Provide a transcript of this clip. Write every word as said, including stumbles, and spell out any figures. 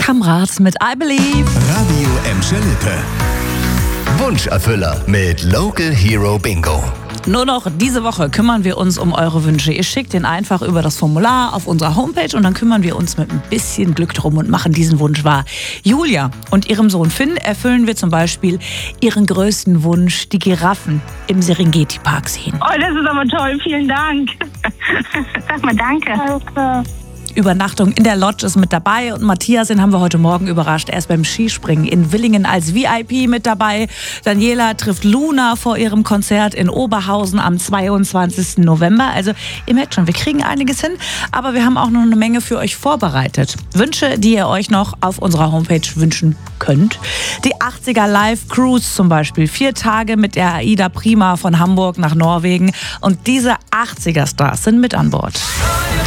Kamrat mit I Believe. Radio Emscher Lippe. Wunscherfüller mit Local Hero Bingo. Nur noch diese Woche kümmern wir uns um eure Wünsche. Ihr schickt den einfach über das Formular auf unserer Homepage und dann kümmern wir uns mit ein bisschen Glück drum und machen diesen Wunsch wahr. Julia und ihrem Sohn Finn erfüllen wir zum Beispiel ihren größten Wunsch, die Giraffen im Serengeti-Park sehen. Oh, das ist aber toll. Vielen Dank. Sag mal danke. Danke. Übernachtung in der Lodge ist mit dabei und Matthias, den haben wir heute Morgen überrascht. Er ist beim Skispringen in Willingen als V I P mit dabei. Daniela trifft Luna vor ihrem Konzert in Oberhausen am zweiundzwanzigsten November. Also ihr merkt schon, wir kriegen einiges hin, aber wir haben auch noch eine Menge für euch vorbereitet. Wünsche, die ihr euch noch auf unserer Homepage wünschen könnt. Die achtziger Live Cruise zum Beispiel. Vier Tage mit der Aida Prima von Hamburg nach Norwegen. Und diese achtziger Stars sind mit an Bord.